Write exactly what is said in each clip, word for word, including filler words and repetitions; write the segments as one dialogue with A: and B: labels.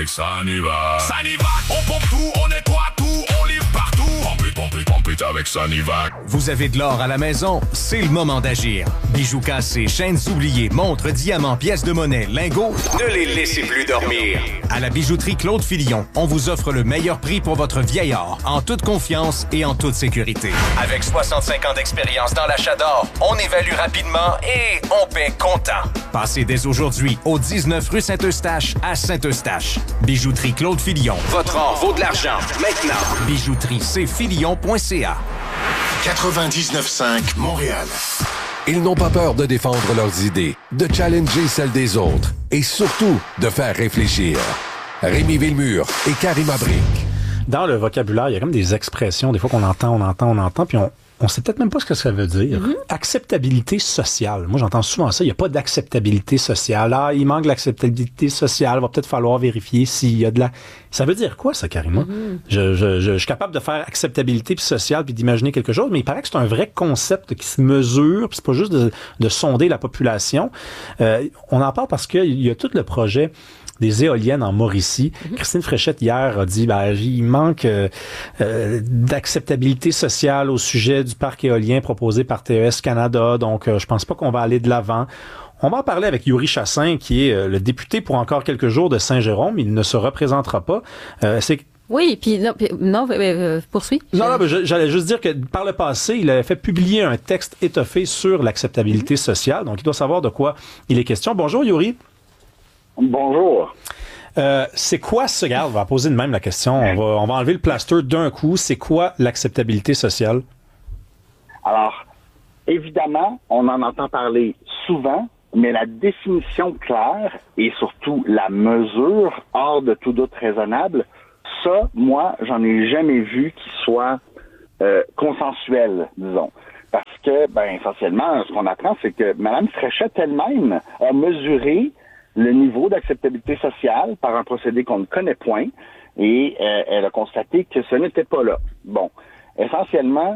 A: avec Sanivac. Sanivac, on pompe tout, on nettoie tout, on livre partout. Pompe it, pompe it, pompe it avec Sanivac.
B: Vous avez de l'or à la maison? C'est le moment d'agir. Bijoux cassés, chaînes oubliées, montres, diamants, pièces de monnaie, lingots, ne les laissez plus dormir. À la bijouterie Claude Filion, on vous offre le meilleur prix pour votre vieil or, en toute confiance et en toute sécurité. Avec soixante-cinq ans d'expérience dans l'achat d'or, on évalue rapidement et on paie comptant. Passez dès aujourd'hui au dix-neuf rue Saint-Eustache à Saint-Eustache. Bijouterie Claude Filion. Votre or vaut de l'argent. Maintenant. Bijouterie c filion point c a.
C: quatre-vingt-dix-neuf cinq Montréal.
D: Ils n'ont pas peur de défendre leurs idées, de challenger celles des autres et surtout de faire réfléchir. Rémi Villemure et Karima Brick.
E: Dans le vocabulaire, il y a comme des expressions, des fois qu'on entend, on entend, on entend, puis on on sait peut-être même pas ce que ça veut dire. Mm-hmm. Acceptabilité sociale. Moi, j'entends souvent ça. Il n'y a pas d'acceptabilité sociale. Ah, il manque l'acceptabilité sociale. Il va peut-être falloir vérifier s'il y a de la... Ça veut dire quoi, ça, Karima? Mm-hmm. Je, je, je, je suis capable de faire acceptabilité puis sociale puis d'imaginer quelque chose, mais il paraît que c'est un vrai concept qui se mesure, puis c'est pas juste de, de sonder la population. Euh, on en parle parce qu'il y a tout le projet des éoliennes en Mauricie. Mm-hmm. Christine Fréchette, hier, a dit ben, il manque euh, euh, d'acceptabilité sociale au sujet du parc éolien proposé par T E S Canada. Donc, euh, je pense pas qu'on va aller de l'avant. On va en parler avec Yuri Chassin, qui est euh, le député pour encore quelques jours de Saint-Jérôme. Il ne se représentera pas. Euh, c'est
F: Oui, puis non, pis, non euh, poursuis.
E: Non, non, je, j'allais juste dire que par le passé, il avait fait publier un texte étoffé sur l'acceptabilité mm-hmm. sociale. Donc, il doit savoir de quoi il est question. Bonjour, Yuri.
G: Bonjour.
E: Euh, c'est quoi ce... Regarde, on va poser de même la question. On va, on va enlever le plaster d'un coup. C'est quoi l'acceptabilité sociale?
G: Alors, évidemment, on en entend parler souvent, mais la définition claire et surtout la mesure hors de tout doute raisonnable, ça, moi, j'en ai jamais vu qui soit euh, consensuel, disons. Parce que, ben, essentiellement, ce qu'on apprend, c'est que Mme Fréchette elle-même a mesuré le niveau d'acceptabilité sociale par un procédé qu'on ne connaît point, et euh, elle a constaté que ce n'était pas là. Bon, essentiellement,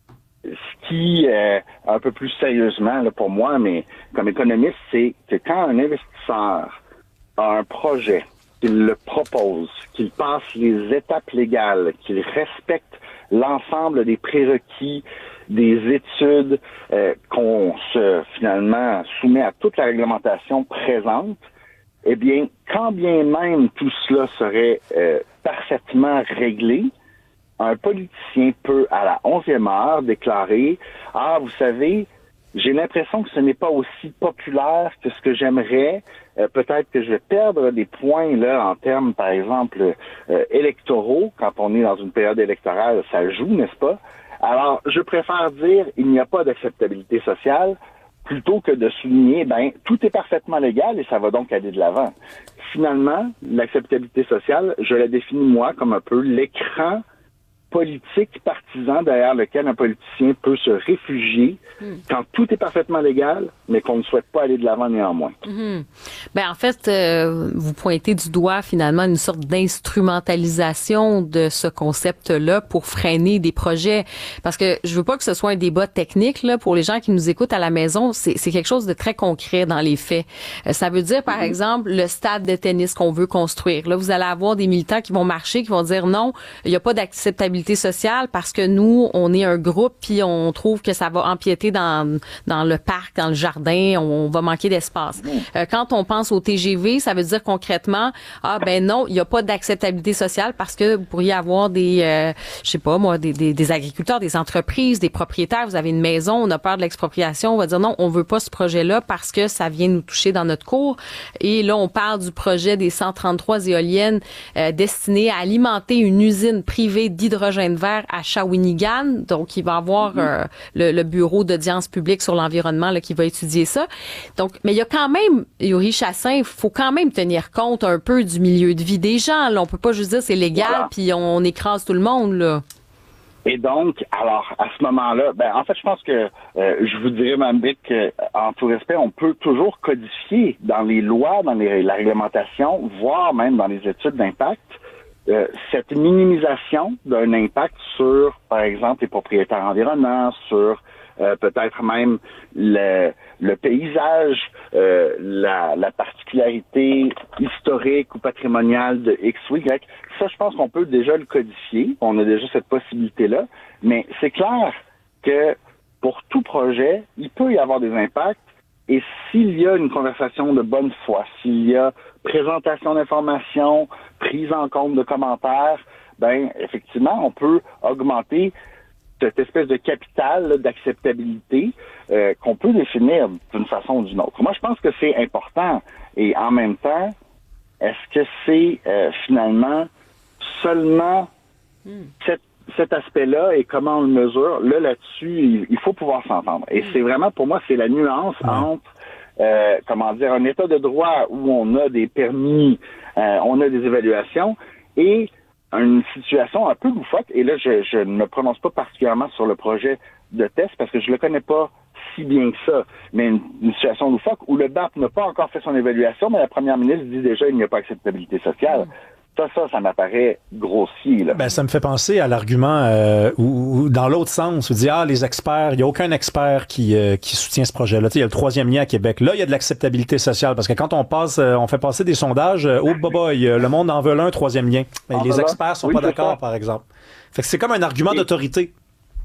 G: ce qui, euh, un peu plus sérieusement là, pour moi, mais comme économiste, c'est que quand un investisseur a un projet, qu'il le propose, qu'il passe les étapes légales, qu'il respecte l'ensemble des prérequis, des études, euh, qu'on se, finalement, soumet à toute la réglementation présente, eh bien, quand bien même tout cela serait euh, parfaitement réglé, un politicien peut, à la onzième heure, déclarer « Ah, vous savez, j'ai l'impression que ce n'est pas aussi populaire que ce que j'aimerais. Euh, peut-être que je vais perdre des points là en termes, par exemple, euh, électoraux. Quand on est dans une période électorale, ça joue, n'est-ce pas? Alors, je préfère dire il n'y a pas d'acceptabilité sociale plutôt que de souligner, ben, tout est parfaitement légal et ça va donc aller de l'avant. Finalement, l'acceptabilité sociale, je la définis, moi, comme un peu l'écran politique partisan derrière lequel un politicien peut se réfugier mmh. quand tout est parfaitement légal, mais qu'on ne souhaite pas aller de l'avant néanmoins.
F: Mmh. Ben en fait, euh, vous pointez du doigt finalement une sorte d'instrumentalisation de ce concept-là pour freiner des projets. Parce que je veux pas que ce soit un débat technique là pour les gens qui nous écoutent à la maison. C'est, c'est quelque chose de très concret dans les faits. Euh, ça veut dire par mmh. exemple le stade de tennis qu'on veut construire. Là, vous allez avoir des militants qui vont marcher, qui vont dire non, il y a pas d'acceptabilité sociale parce que nous, on est un groupe puis on trouve que ça va empiéter dans dans le parc, dans le jardin, on, on va manquer d'espace. Euh, quand on pense au T G V, ça veut dire concrètement, ah ben non, il y a pas d'acceptabilité sociale parce que vous pourriez avoir des, euh, je sais pas moi, des, des, des agriculteurs, des entreprises, des propriétaires, vous avez une maison, on a peur de l'expropriation, on va dire non, on veut pas ce projet-là parce que ça vient nous toucher dans notre cour. Et là, on parle du projet des cent trente-trois éoliennes euh, destinées à alimenter une usine privée d'hydrogène vert à Shawinigan. Donc, il va y avoir euh, le, le bureau d'audience publique sur l'environnement là, qui va étudier ça. Donc, mais il y a quand même, Yuri Chassin, il faut quand même tenir compte un peu du milieu de vie des gens. Là. On peut pas juste dire c'est légal voilà. Puis on, on écrase tout le monde. Là.
G: Et donc, alors, à ce moment-là, ben, en fait, je pense que euh, je vous dirais, Mme Brick, qu'en tout respect, on peut toujours codifier dans les lois, dans les, la réglementation, voire même dans les études d'impact, Euh, cette minimisation d'un impact sur, par exemple, les propriétaires environnants, sur euh, peut-être même le, le paysage, euh, la, la particularité historique ou patrimoniale de X ou Y. Ça, je pense qu'on peut déjà le codifier. On a déjà cette possibilité-là. Mais c'est clair que pour tout projet, il peut y avoir des impacts. Et s'il y a une conversation de bonne foi, s'il y a présentation d'informations, prise en compte de commentaires, ben effectivement, on peut augmenter cette espèce de capital là, d'acceptabilité euh, qu'on peut définir d'une façon ou d'une autre. Moi, je pense que c'est important. Et en même temps, est-ce que c'est euh, finalement seulement mm. cette cet aspect-là et comment on le mesure, là, là-dessus, il faut pouvoir s'entendre. Et c'est vraiment, pour moi, c'est la nuance mmh. entre, euh, comment dire, un état de droit où on a des permis, euh, on a des évaluations, et une situation un peu loufoque. Et là, je, je ne me prononce pas particulièrement sur le projet de test parce que je le connais pas si bien que ça, mais une, une situation loufoque où le B A P n'a pas encore fait son évaluation, mais la première ministre dit déjà qu'il n'y a pas acceptabilité sociale. Mmh. Ça, ça, ça m'apparaît grossier. Là.
E: Ben, ça me fait penser à l'argument euh, où, où, dans l'autre sens, on dit ah les experts, il y a aucun expert qui euh, qui soutient ce projet-là. Tu sais, il y a le troisième lien à Québec. Là, il y a de l'acceptabilité sociale parce que quand on passe, euh, on fait passer des sondages, euh, oh boboy, euh, le monde en veut un troisième lien. Mais les experts sont oui, pas d'accord, ça. Par exemple. Fait que c'est comme un argument et, d'autorité.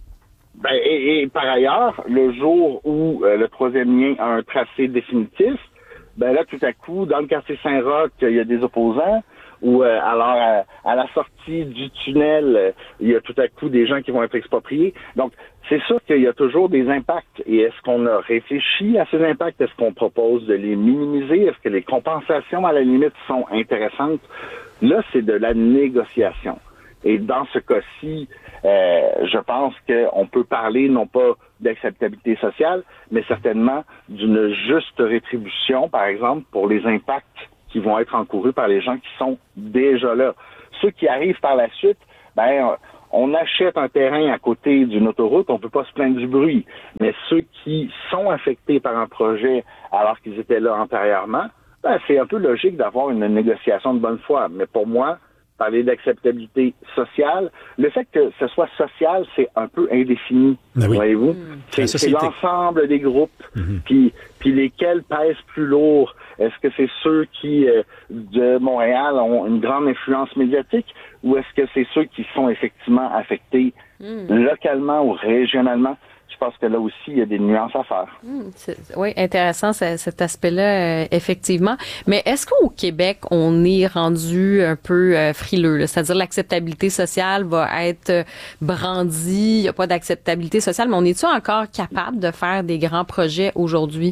G: Ben, et, et par ailleurs, le jour où euh, le troisième lien a un tracé définitif, ben là, tout à coup, dans le quartier Saint-Roch, il y a des opposants. Ou euh, alors à, à la sortie du tunnel, euh, il y a tout à coup des gens qui vont être expropriés. Donc, c'est sûr qu'il y a toujours des impacts. Et est-ce qu'on a réfléchi à ces impacts? Est-ce qu'on propose de les minimiser? Est-ce que les compensations, à la limite, sont intéressantes? Là, c'est de la négociation. Et dans ce cas-ci, euh, je pense qu'on peut parler non pas d'acceptabilité sociale, mais certainement d'une juste rétribution, par exemple, pour les impacts qui vont être encourus par les gens qui sont déjà là. Ceux qui arrivent par la suite, ben, on achète un terrain à côté d'une autoroute, on peut pas se plaindre du bruit. Mais ceux qui sont affectés par un projet alors qu'ils étaient là antérieurement, ben, c'est un peu logique d'avoir une négociation de bonne foi. Mais pour moi, parler d'acceptabilité sociale, le fait que ce soit social, c'est un peu indéfini,
E: oui.
G: voyez-vous? Mmh. C'est, c'est l'ensemble des groupes, mmh. puis, puis lesquels pèsent plus lourd. Est-ce que c'est ceux qui, euh, de Montréal, ont une grande influence médiatique, ou est-ce que c'est ceux qui sont effectivement affectés mmh. localement ou régionalement? Je pense que là aussi, il y a des nuances à faire.
F: Mmh, oui, intéressant cet aspect-là, euh, effectivement. Mais est-ce qu'au Québec, on est rendu un peu euh, frileux? Là? C'est-à-dire l'acceptabilité sociale va être brandie, il n'y a pas d'acceptabilité sociale, mais on est-tu encore capable de faire des grands projets aujourd'hui?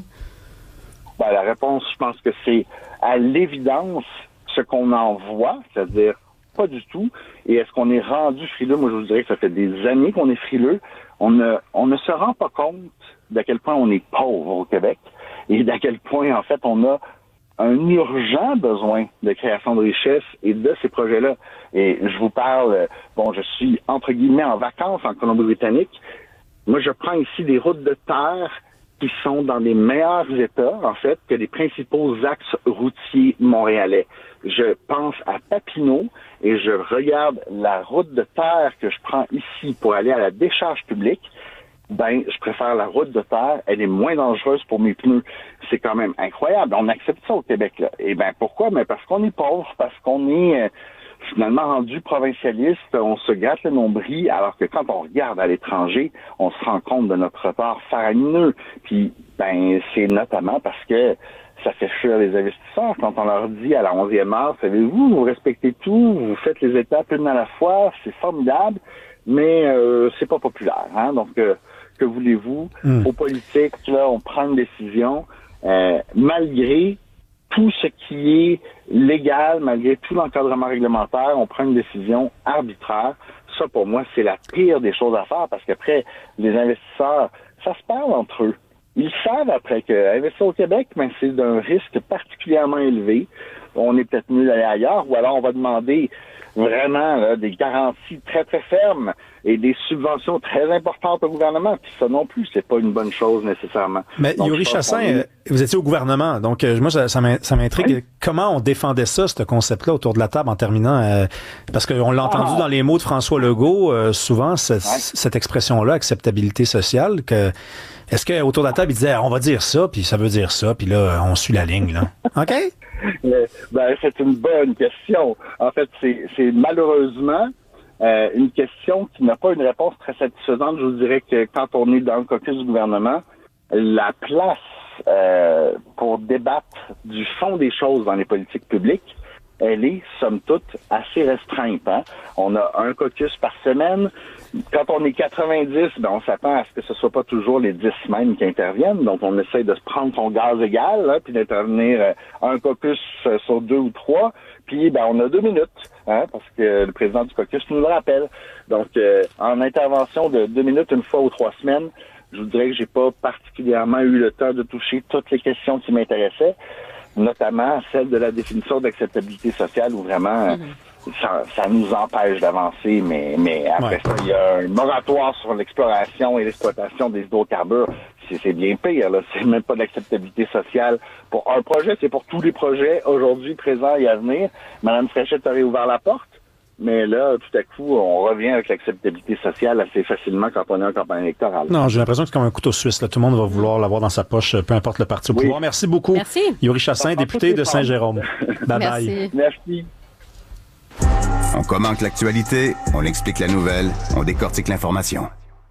G: Ben, la réponse, je pense que c'est à l'évidence ce qu'on en voit, c'est-à-dire pas du tout. Et est-ce qu'on est rendu frileux? Moi, je vous dirais que ça fait des années qu'on est frileux. On ne, on ne se rend pas compte d'à quel point on est pauvre au Québec et d'à quel point, en fait, on a un urgent besoin de création de richesse et de ces projets-là. Et je vous parle, bon, je suis, entre guillemets, en vacances en Colombie-Britannique. Moi, je prends ici des routes de terre qui sont dans les meilleurs états, en fait, que les principaux axes routiers montréalais. Je pense à Papineau et je regarde la route de terre que je prends ici pour aller à la décharge publique. Ben, je préfère la route de terre. Elle est moins dangereuse pour mes pneus. C'est quand même incroyable. On accepte ça au Québec, là. Et ben, pourquoi? Ben, parce qu'on est pauvre, parce qu'on est euh, finalement rendu provincialiste. On se gâte le nombril, alors que quand on regarde à l'étranger, on se rend compte de notre retard faramineux. Puis, ben, c'est notamment parce que ça fait fuir les investisseurs quand on leur dit à la onzième heure, savez-vous, vous respectez tout, vous faites les étapes une à la fois, c'est formidable, mais euh, c'est pas populaire. Hein? Donc, euh, que voulez-vous? Mm. Aux politiques, là, on prend une décision euh, malgré tout ce qui est légal, malgré tout l'encadrement réglementaire, on prend une décision arbitraire. Ça, pour moi, c'est la pire des choses à faire parce qu'après, les investisseurs, ça se parle entre eux. Ils savent après que investir au Québec, ben, c'est d'un risque particulièrement élevé. On est peut-être mieux d'aller ailleurs, ou alors on va demander vraiment là, des garanties très, très fermes et des subventions très importantes au gouvernement. Puis ça non plus, c'est pas une bonne chose nécessairement.
E: Mais
G: Donc,
E: Yuri Chassin, est... vous étiez au gouvernement, donc euh, moi, ça, ça m'intrigue. Oui. Comment on défendait ça, ce concept-là, autour de la table, en terminant? Euh, parce qu'on l'a entendu ah. dans les mots de François Legault, euh, souvent, ce, ouais. cette expression-là, acceptabilité sociale, que est-ce qu'autour de la table, il disait, on va dire ça, puis ça veut dire ça, puis là, on suit la ligne, là. OK?
G: Ben, c'est une bonne question. En fait, c'est, c'est malheureusement euh, une question qui n'a pas une réponse très satisfaisante. Je vous dirais que quand on est dans le caucus du gouvernement, la place euh, pour débattre du fond des choses dans les politiques publiques, elle est, somme toute, assez restreinte. Hein? On a un caucus par semaine. Quand on est quatre-vingt-dix, ben on s'attend à ce que ce soit pas toujours les dix mêmes qui interviennent. Donc, on essaye de se prendre son gaz égal, là, puis d'intervenir euh, un caucus euh, sur deux ou trois. Puis, ben, on a deux minutes, hein, parce que le président du caucus nous le rappelle. Donc, euh, en intervention de deux minutes une fois ou trois semaines, je vous dirais que j'ai pas particulièrement eu le temps de toucher toutes les questions qui m'intéressaient, notamment celle de la définition d'acceptabilité sociale, où vraiment... Mm-hmm. Ça, ça nous empêche d'avancer, mais, mais après ouais. ça, il y a un moratoire sur l'exploration et l'exploitation des hydrocarbures. C'est, c'est bien pire, là. C'est même pas de l'acceptabilité sociale pour un projet, c'est pour tous les projets, aujourd'hui, présents et à venir. Madame Fréchette aurait ouvert la porte, mais là, tout à coup, on revient avec l'acceptabilité sociale assez facilement quand on est en campagne électorale.
E: Non, j'ai l'impression que c'est comme un couteau suisse, là. Tout le monde va vouloir l'avoir dans sa poche, peu importe le parti au pouvoir. Oui. Merci beaucoup.
F: Merci.
E: Yuri Chassin, député de Saint-Jérôme. Bye
F: Merci.
E: bye.
G: Merci.
H: On commente l'actualité, on explique la nouvelle, on décortique l'information.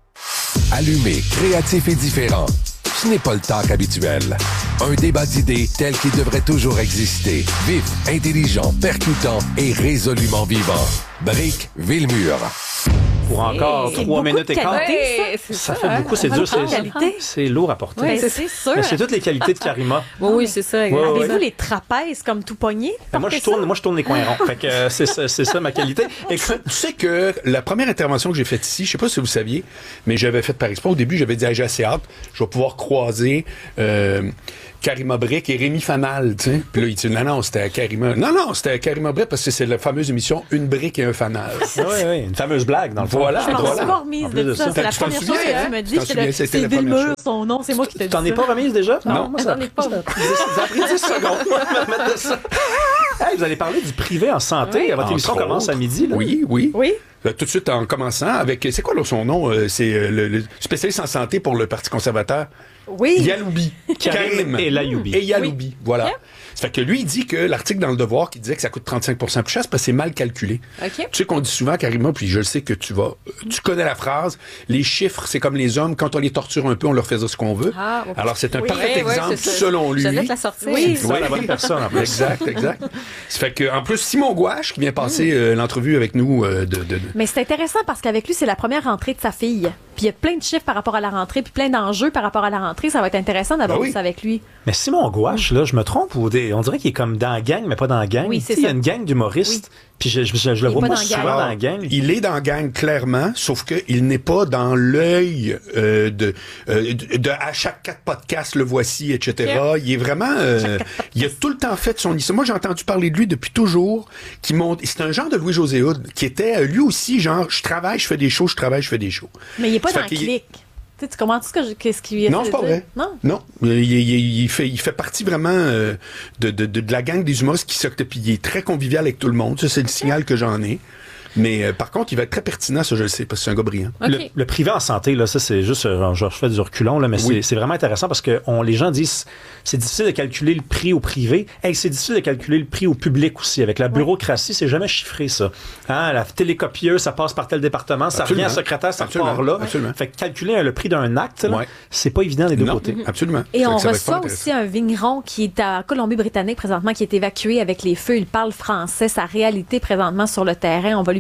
D: Allumé, créatif et différent. Ce n'est pas le talk habituel. Un débat d'idées tel qu'il devrait toujours exister. Vif, intelligent, percutant et résolument vivant. Brique Villemur.
E: Pour encore
F: c'est
E: trois minutes et quart.
F: Ouais,
E: ça,
F: ça
E: fait
F: hein?
E: beaucoup, c'est dur, c'est, c'est lourd à porter.
F: Oui, c'est, c'est sûr.
E: Mais c'est toutes les qualités de Karima.
F: Oui, oui, c'est ça.
I: Ouais, Avez-vous
E: ouais.
I: les trapèzes comme tout poignet?
E: Ben moi, je tourne, moi, je tourne les coins ronds. Fait que euh, c'est, ça, c'est ça ma qualité.
J: Et tu sais que la première intervention que j'ai faite ici, je sais pas si vous saviez, mais j'avais fait par exprès. Au début, j'avais dit, ah, j'ai assez hâte, je vais pouvoir croiser euh, Karima Brick et Rémi Fanal, tu sais. Puis là, il dit, non, non, c'était Karima. Non, non, c'était Karima Brick parce que c'est la fameuse émission Une brique et un fanal.
E: Oui, oui, une fameuse blague, dans le fond.
J: Voilà,
I: je m'en
J: voilà.
I: suis pas remise de, de ça. C'est la première chose que tu me dis. C'est, c'est Villemur, son nom, c'est moi qui te dis
E: T'en
I: ça.
E: es pas remise déjà?
I: Non,
E: non moi, ça
I: j'en ai pas.
E: Ça a pris dix secondes pour me remettre de ça. Hey, vous allez parler du privé en santé. Oui. Votre émission
J: Entre
E: commence
J: autres.
E: à midi. Là.
J: Oui, oui.
I: Oui.
J: Là, tout de suite, en commençant avec... C'est quoi là, son nom? Euh, c'est euh, le, le spécialiste en santé pour le Parti conservateur.
I: Oui.
J: Yaloubi.
E: Karim et Layoubi.
J: Et Yaloubi, oui. Voilà.
I: Yeah.
J: Ça fait que lui, il dit que l'article dans Le Devoir qui disait que ça coûte trente-cinq pour cent plus cher, c'est parce que c'est mal calculé.
F: Okay.
J: Tu sais qu'on dit souvent, Karima, puis je sais que tu vas... Tu connais la phrase, les chiffres, c'est comme les hommes, quand on les torture un peu, on leur fait dire ce qu'on veut.
F: Ah, okay.
J: Alors, c'est un
F: oui.
J: parfait
F: oui,
J: exemple,
F: oui,
J: selon lui.
F: Je vais te la sortir.
E: Oui, c'est oui. la bonne personne, en plus.
J: Exact, exact. Ça fait que, en plus, Simon Gouache, qui vient passer mm. euh, l'entrevue avec nous euh, de, de, de...
I: Mais c'est intéressant parce qu'avec lui, c'est la première rentrée de sa fille. Puis il y a plein de chiffres par rapport à la rentrée, puis plein d'enjeux par rapport à la rentrée. Ça va être intéressant d'avoir ben oui. ça avec lui.
E: Mais Simon Gouache, là, je me trompe, ou des... on dirait qu'il est comme dans la gang, mais pas dans la gang.
I: Oui, c'est
E: ça. Il y a une gang d'humoristes,
I: oui.
E: puis je, je, je, je le vois pas, pas souvent
J: Alors,
E: dans la gang.
J: Il est dans la gang, clairement, sauf qu'il n'est pas dans l'œil euh, de, euh, de, de... À chaque quatre podcasts, le voici, et cetera. Yeah. Il est vraiment... Euh, il a tout le temps fait son histoire. Moi, j'ai entendu parler de lui depuis toujours, qui monte... C'est un genre de Louis-José Hood, qui était, lui aussi, genre, je travaille, je fais des shows, je travaille, je fais des shows.
I: Mais il est pas
J: ça
I: dans le clic. Tu, sais, tu comprends tout ce que je, qu'est-ce qu'il vient de dire?
J: Non, c'est pas vrai.
I: Non.
J: Non. Il, il, il, fait, il fait partie vraiment euh, de, de, de, de la gang des humoristes qui s'occupe. Il est très convivial avec tout le monde. Ça, c'est le signal que j'en ai. Mais euh, par contre, il va être très pertinent, ça je le sais, parce que c'est un gars brillant.
F: Okay. Le,
E: le privé en santé, là, ça c'est juste, euh, je fais du reculon, là, mais oui. c'est, c'est vraiment intéressant parce que on, les gens disent c'est difficile de calculer le prix au privé. Hey, c'est difficile de calculer le prix au public aussi. Avec la bureaucratie, ouais. c'est jamais chiffré ça. Hein, la télécopieuse, ça passe par tel département, ça Absolument. revient à secrétaire, ça Absolument. part là. Absolument. Fait que calculer le prix d'un acte, là, ouais. c'est pas évident des deux
J: non.
E: côtés.
J: Mm-hmm. Absolument.
I: Et on reçoit aussi un vigneron qui est à Colombie-Britannique présentement, qui est évacué avec les feux. Il parle français, sa réalité présentement sur le terrain. On va lui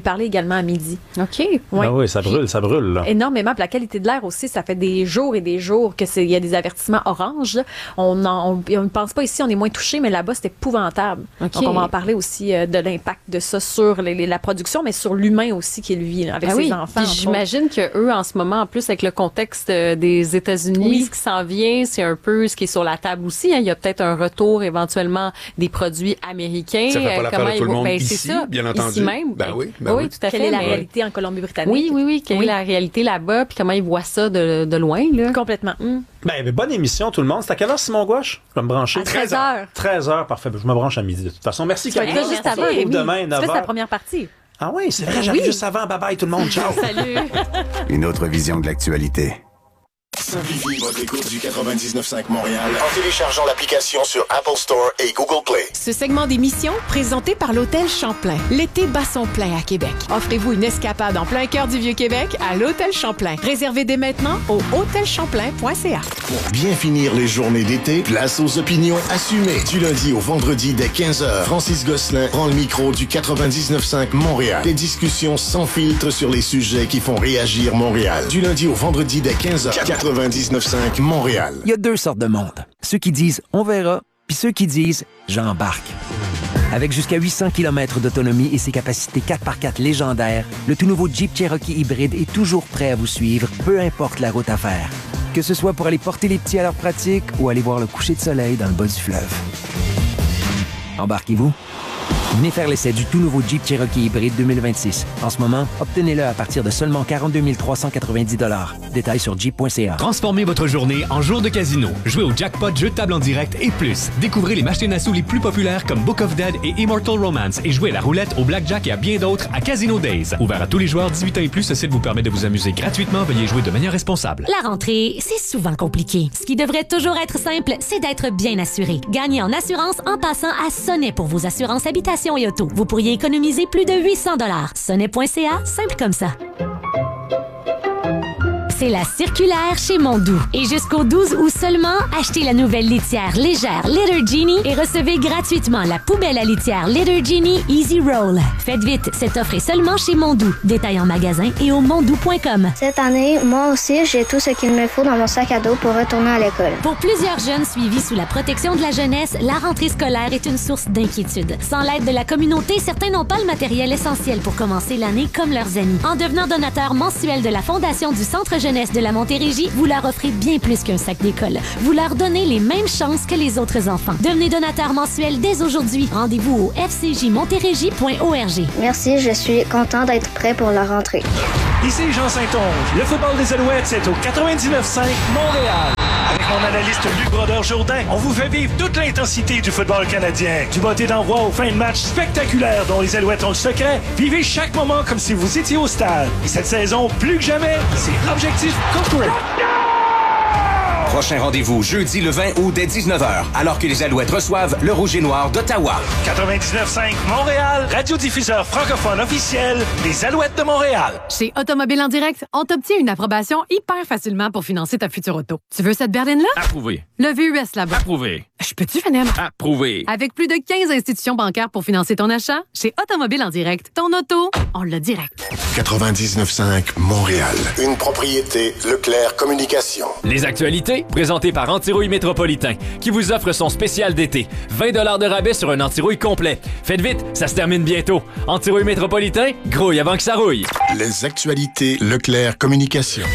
I: parler également à midi.
F: OK.
I: Ouais.
E: Ben oui, ça brûle, ça brûle. Là.
I: Énormément. Puis la qualité de l'air aussi, ça fait des jours et des jours que c'est, il y a des avertissements orange. Là. On ne pense pas ici, on est moins touché, mais là-bas, c'est épouvantable. Okay. Donc, on va en parler aussi euh, de l'impact de ça sur les, les, la production, mais sur l'humain aussi qui vit là, avec ah ses
F: oui.
I: enfants.
F: Puis j'imagine que eux, en ce moment, en plus, avec le contexte des États-Unis, oui. ce qui s'en vient, c'est un peu ce qui est sur la table aussi. Hein. Il y a peut-être un retour éventuellement des produits américains.
J: Ça fait pas l'affaire de tout le monde
F: ben,
J: ici,
F: ça,
J: bien entendu.
F: Ici même.
J: Ben oui, ben
F: oui,
J: oui,
F: tout à fait.
I: Quelle est la
F: mais...
I: réalité en Colombie-Britannique?
F: Oui, oui, oui. Quelle oui. est la réalité là-bas, puis comment ils voient ça de, de loin, là?
I: Complètement.
F: Mm.
E: Ben, bonne émission, tout le monde. C'est à quelle heure, Simon Gouache? Je vais me brancher.
I: À treize heures.
E: treize heures, parfait. Je me branche à midi, de toute façon. Merci,
I: Camille. Tu vas être là juste avant, Rémi.
E: Demain, neuf heures.
I: C'est la première partie.
E: Ah oui, c'est vrai, j'arrive oui. juste avant. Bye-bye, tout le monde. Ciao.
I: Salut.
H: Une autre vision de l'actualité.
C: Simplifiez votre écoute du quatre-vingt-dix-neuf cinq Montréal en téléchargeant l'application sur Apple Store et Google Play.
K: Ce segment d'émission, présenté par l'Hôtel Champlain. L'été bat son plein à Québec. Offrez-vous une escapade en plein cœur du Vieux-Québec à l'Hôtel Champlain. Réservez dès maintenant au hôtel champlain point c a.
C: Pour bien finir les journées d'été, place aux opinions assumées. Du lundi au vendredi dès quinze heures, Francis Gosselin prend le micro du quatre-vingt-dix-neuf cinq Montréal. Des discussions sans filtre sur les sujets qui font réagir Montréal. Du lundi au vendredi dès quinze heures, quatre-vingt-dix-neuf cinq Montréal.
L: Il y a deux sortes de monde. Ceux qui disent « on verra », puis ceux qui disent « j'embarque ». Avec jusqu'à huit cents kilomètres d'autonomie et ses capacités quatre par quatre légendaires, le tout nouveau Jeep Cherokee hybride est toujours prêt à vous suivre, peu importe la route à faire. Que ce soit pour aller porter les petits à leur pratique ou aller voir le coucher de soleil dans le bas du fleuve. Embarquez-vous. Venez faire l'essai du tout nouveau Jeep Cherokee hybride deux mille vingt-six. En ce moment, obtenez-le à partir de seulement quarante-deux mille trois cent quatre-vingt-dix dollars. Détails sur jeep point c a.
M: Transformez votre journée en jour de casino. Jouez au jackpot, jeu de table en direct et plus. Découvrez les machines à sous les plus populaires comme Book of Dead et Immortal Romance et jouez à la roulette, au blackjack et à bien d'autres à Casino Days. Ouvert à tous les joueurs dix-huit ans et plus, ce site vous permet de vous amuser gratuitement. Veuillez jouer de manière responsable.
N: La rentrée, c'est souvent compliqué. Ce qui devrait toujours être simple, c'est d'être bien assuré. Gagnez en assurance en passant à Sonnet pour vos assurances habitation et auto. Vous pourriez économiser plus de huit cents dollars. Sonnet point c a, simple comme ça. C'est la circulaire chez Mondou. Et jusqu'au douze août seulement, achetez la nouvelle litière légère Litter Genie et recevez gratuitement la poubelle à litière Litter Genie Easy Roll. Faites vite, cette offre est seulement chez Mondou. Détail en magasin et au mondou point com.
O: Cette année, moi aussi, j'ai tout ce qu'il me faut dans mon sac à dos pour retourner à l'école.
N: Pour plusieurs jeunes suivis sous la protection de la jeunesse, la rentrée scolaire est une source d'inquiétude. Sans l'aide de la communauté, certains n'ont pas le matériel essentiel pour commencer l'année comme leurs amis. En devenant donateur mensuel de la Fondation du Centre Jeunesse de la Montérégie, vous leur offrez bien plus qu'un sac d'école. Vous leur donnez les mêmes chances que les autres enfants. Devenez donateur mensuel dès aujourd'hui. Rendez-vous au f c j montérégie point org.
O: Merci, je suis content d'être prêt pour la rentrée.
P: Ici Jean Saint-Onge. Le football des Alouettes, c'est au quatre-vingt-dix-neuf cinq Montréal. Avec mon analyste Luc Brodeur-Jourdain, on vous fait vivre toute l'intensité du football canadien. Du botté d'envoi aux fins de match spectaculaires dont les Alouettes ont le secret. Vivez chaque moment comme si vous étiez au stade. Et cette saison, plus que jamais, c'est Objectif Corporate.
B: Prochain rendez-vous jeudi le vingt août dès dix-neuf heures, alors que les Alouettes reçoivent le Rouge et Noir d'Ottawa.
P: quatre-vingt-dix-neuf cinq Montréal, radiodiffuseur francophone officiel des Alouettes de Montréal.
Q: Chez Automobile en direct, on t'obtient une approbation hyper facilement pour financer ta future auto. Tu veux cette berline-là?
R: Approuvé.
Q: Le V U S là-bas.
R: Approuvé.
Q: Je peux-tu, Fanel?
R: Approuvé.
Q: Avec plus de quinze institutions bancaires pour financer ton achat, chez Automobile en direct, ton auto, on l'a direct.
C: quatre-vingt-dix-neuf cinq Montréal. Une propriété Leclerc Communication.
M: Les actualités, présentées par Antirouille Métropolitain, qui vous offre son spécial d'été. vingt dollars de rabais sur un antirouille complet. Faites vite, ça se termine bientôt. Antirouille Métropolitain, grouille avant que ça rouille.
C: Les actualités Leclerc Communication.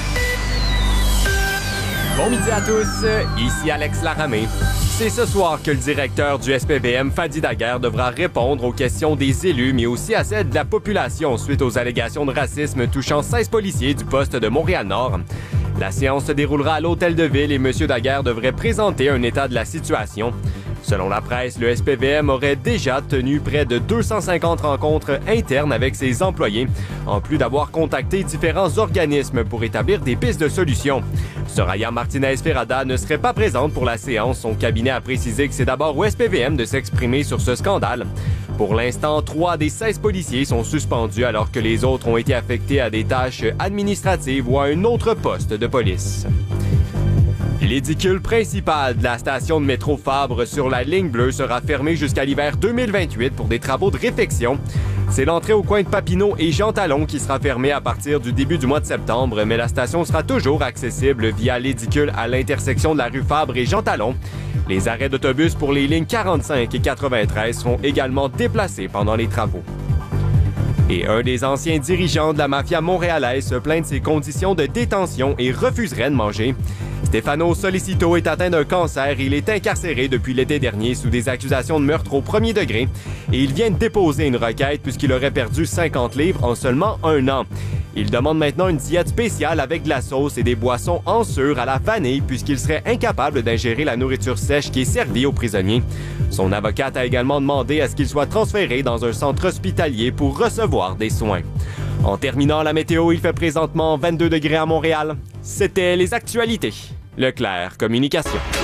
S: Bon midi à tous, ici Alex Laramé. C'est ce soir que le directeur du S P V M, Fadi Daguerre, devra répondre aux questions des élus, mais aussi à celles de la population suite aux allégations de racisme touchant seize policiers du poste de Montréal-Nord. La séance se déroulera à l'Hôtel de Ville et M. Daguerre devrait présenter un état de la situation. Selon la presse, le S P V M aurait déjà tenu près de deux cent cinquante rencontres internes avec ses employés, en plus d'avoir contacté différents organismes pour établir des pistes de solutions. Soraya Martinez-Ferrada ne serait pas présente pour la séance. Son cabinet a précisé que c'est d'abord au S P V M de s'exprimer sur ce scandale. Pour l'instant, trois des seize policiers sont suspendus alors que les autres ont été affectés à des tâches administratives ou à un autre poste de police. L'édicule principal de la station de métro Fabre sur la ligne bleue sera fermé jusqu'à l'hiver deux mille vingt-huit pour des travaux de réfection. C'est l'entrée au coin de Papineau et Jean Talon qui sera fermée à partir du début du mois de septembre, mais la station sera toujours accessible via l'édicule à l'intersection de la rue Fabre et Jean Talon. Les arrêts d'autobus pour les lignes quarante-cinq et quatre-vingt-treize seront également déplacés pendant les travaux. Et un des anciens dirigeants de la mafia montréalaise se plaint de ses conditions de détention et refuserait de manger. Stefano Solicito est atteint d'un cancer et il est incarcéré depuis l'été dernier sous des accusations de meurtre au premier degré. Et il vient de déposer une requête puisqu'il aurait perdu cinquante livres en seulement un an. Il demande maintenant une diète spéciale avec de la sauce et des boissons en sûre à la vanille puisqu'il serait incapable d'ingérer la nourriture sèche qui est servie aux prisonniers. Son avocate a également demandé à ce qu'il soit transféré dans un centre hospitalier pour recevoir des soins. En terminant la météo, il fait présentement vingt-deux degrés à Montréal. C'était les actualités. Leclerc Communication.